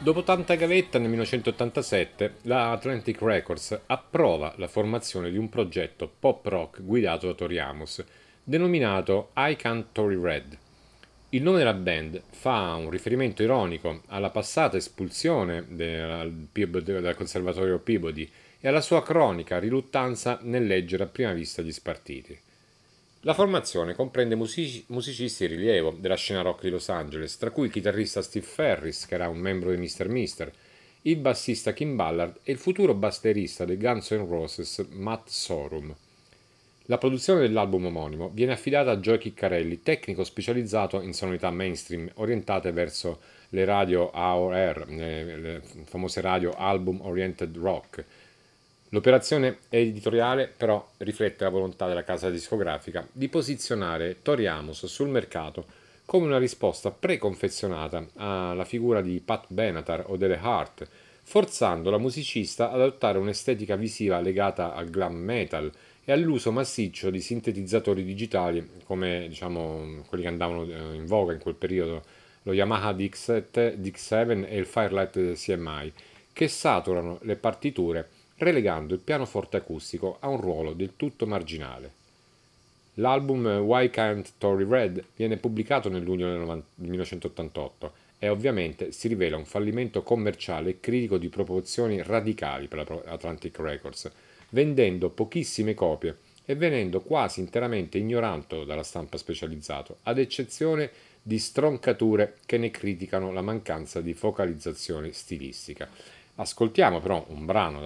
Dopo tanta gavetta, nel 1987 la Atlantic Records approva la formazione di un progetto pop rock guidato da Tori Amos, denominato I Can't Tory Red. Il nome della band fa un riferimento ironico alla passata espulsione dal Conservatorio Peabody e alla sua cronica riluttanza nel leggere a prima vista gli spartiti. La formazione comprende musicisti di rilievo della scena rock di Los Angeles, tra cui il chitarrista Steve Ferris, che era un membro di Mr. Mister, il bassista Kim Ballard e il futuro batterista dei Guns N' Roses Matt Sorum. La produzione dell'album omonimo viene affidata a Joe Chiccarelli, tecnico specializzato in sonorità mainstream orientate verso le radio AOR, le famose radio Album Oriented Rock. L'operazione editoriale però riflette la volontà della casa discografica di posizionare Tori Amos sul mercato come una risposta preconfezionata alla figura di Pat Benatar o delle Heart, forzando la musicista ad adottare un'estetica visiva legata al glam metal e all'uso massiccio di sintetizzatori digitali come quelli che andavano in voga in quel periodo, lo Yamaha DX7, DX7 e il Firelight CMI, che saturano le partiture relegando il pianoforte acustico a un ruolo del tutto marginale. L'album Why Can't Tory Red viene pubblicato nel luglio del 1988 e ovviamente si rivela un fallimento commerciale e critico di proporzioni radicali per la Atlantic Records, vendendo pochissime copie e venendo quasi interamente ignorato dalla stampa specializzata, ad eccezione di stroncature che ne criticano la mancanza di focalizzazione stilistica. Ascoltiamo però un brano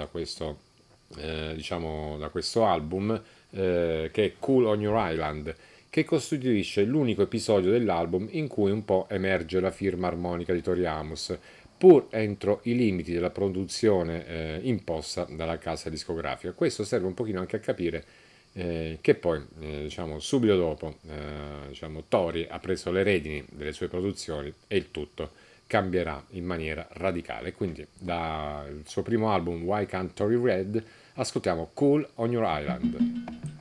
da questo album che è Cool on Your Island, che costituisce l'unico episodio dell'album in cui un po' emerge la firma armonica di Tori Amos, pur entro i limiti della produzione imposta dalla casa discografica. Questo serve un pochino anche a capire che poi, subito dopo, Tori ha preso le redini delle sue produzioni e il tutto cambierà in maniera radicale. Quindi dal suo primo album Why Can't Tory Red ascoltiamo Cool on Your Island.